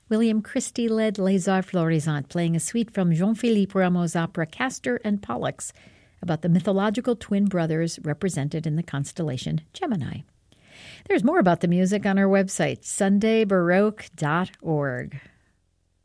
William Christie led Les Arts Florissants, playing a suite from Jean-Philippe Rameau's opera Castor and Pollux about the mythological twin brothers represented in the constellation Gemini. There's more about the music on our website, sundaybaroque.org.